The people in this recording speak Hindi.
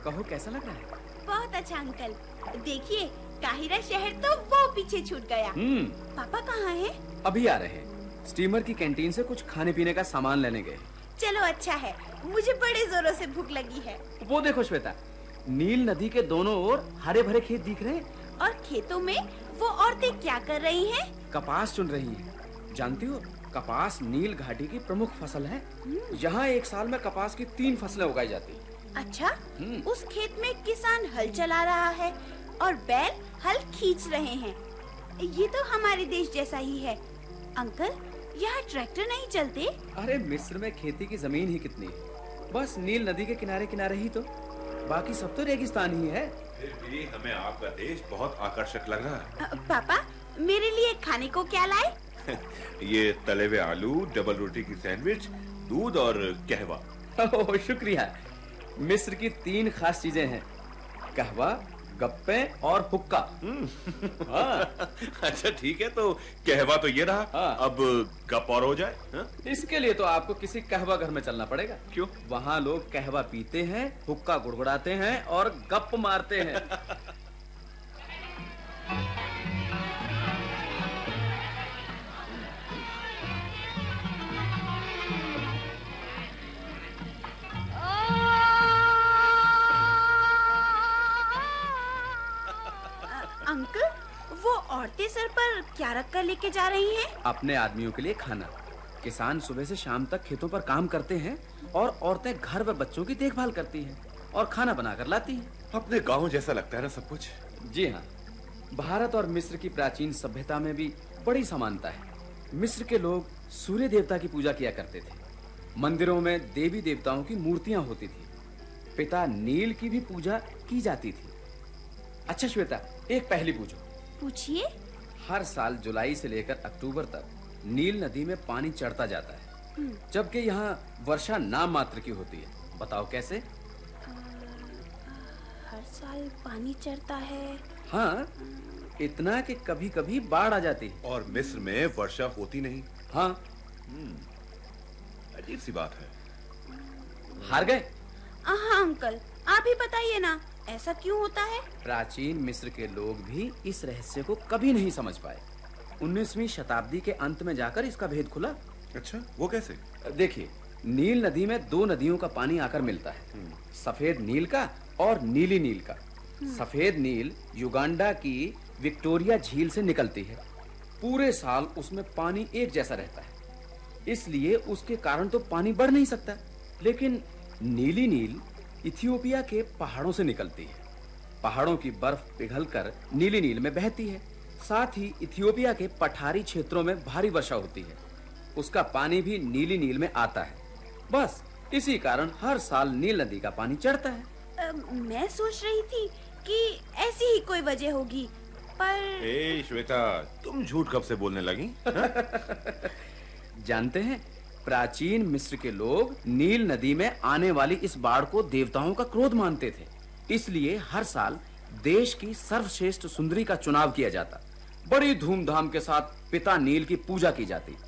कहो कैसा लग रहा है? बहुत अच्छा अंकल। देखिए काहिरा शहर तो वो पीछे छूट गया। पापा कहाँ हैं? अभी आ रहे हैं। स्टीमर की कैंटीन से कुछ खाने पीने का सामान लेने गए। चलो अच्छा है, मुझे बड़े जोरों से भूख लगी है। वो देखो श्वेता, नील नदी के दोनों ओर हरे भरे खेत दिख रहे हैं। और खेतों में वो औरतें क्या कर रही हैं? कपास चुन रही हैं। जानती हो, कपास नील घाटी की प्रमुख फसल है। यहाँ एक साल में कपास की 3 फसलें उगाई जाती। अच्छा, उस खेत में किसान हल चला रहा है और बैल हल खींच रहे हैं। ये तो हमारे देश जैसा ही है। अंकल, यहाँ ट्रैक्टर नहीं चलते? अरे मिस्र में खेती की जमीन ही कितनी है, बस नील नदी के किनारे किनारे ही तो, बाकी सब तो रेगिस्तान ही है। फिर भी हमें आपका देश बहुत आकर्षक लग रहा है। पापा, मेरे लिए खाने को क्या लाए? ये तले हुए आलू, डबल रोटी की सैंडविच, दूध और कहवा। ओह, शुक्रिया। मिस्र की 3 खास चीजें हैं, कहवा, गप्पे और हुक्का। अच्छा ठीक है, तो कहवा तो ये रहा। हाँ। अब गप और हो जाए। हाँ? इसके लिए तो आपको किसी कहवा घर में चलना पड़ेगा। क्यों? वहाँ लोग कहवा पीते हैं, हुक्का गुड़गुड़ाते हैं और गप मारते हैं। अंकल, वो औरतें सर पर क्या रख कर लेके जा रही हैं? अपने आदमियों के लिए खाना। किसान सुबह से शाम तक खेतों पर काम करते हैं और औरतें घर व बच्चों की देखभाल करती हैं और खाना बनाकर लाती हैं। अपने गांव जैसा लगता है ना सब कुछ। जी हाँ, भारत और मिस्र की प्राचीन सभ्यता में भी बड़ी समानता है। मिस्र के लोग सूर्य देवता की पूजा किया करते थे। मंदिरों में देवी देवताओं की मूर्तियां होती थी। पिता नील की भी पूजा की जाती थी। अच्छा श्वेता, एक पहेली पूछो। पूछिए। हर साल जुलाई से लेकर अक्टूबर तक नील नदी में पानी चढ़ता जाता है, जबकि यहाँ वर्षा नाम मात्र की होती है। बताओ कैसे? हर साल पानी चढ़ता है। हाँ, इतना कि कभी कभी बाढ़ आ जाती है। और मिस्र में वर्षा होती नहीं। हाँ। अजीब सी बात है। हार गए? हाँ अंकल, आप ही बताइए ना, ऐसा क्यों होता है? प्राचीन मिस्र के लोग भी इस रहस्य को कभी नहीं समझ पाए। 19वीं शताब्दी के अंत में जाकर इसका भेद खुला। अच्छा, वो कैसे? देखिए, नील नदी में 2 नदियों का पानी आकर मिलता है, सफेद नील का और नीली नील का। सफेद नील युगांडा की विक्टोरिया झील से निकलती है। पूरे साल उसमें पानी एक जैसा रहता है, इसलिए उसके कारण तो पानी बढ़ नहीं सकता। लेकिन नीली नील इथियोपिया के पहाड़ों से निकलती है। पहाड़ों की बर्फ पिघलकर नीली नील में बहती है। साथ ही इथियोपिया के पठारी क्षेत्रों में भारी वर्षा होती है, उसका पानी भी नीली नील में आता है। बस इसी कारण हर साल नील नदी का पानी चढ़ता है। मैं सोच रही थी कि ऐसी ही कोई वजह होगी, पर ए श्वेता, तुम झूठ कब से बोलने लगी? जानते हैं, प्राचीन मिस्र के लोग नील नदी में आने वाली इस बाढ़ को देवताओं का क्रोध मानते थे। इसलिए हर साल देश की सर्वश्रेष्ठ सुंदरी का चुनाव किया जाता। बड़ी धूमधाम के साथ पिता नील की पूजा की जाती।